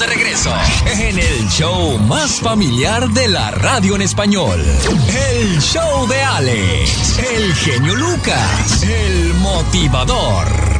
de regreso en el show más familiar de la radio en español. El show de Alex, el genio Lucas, el motivador.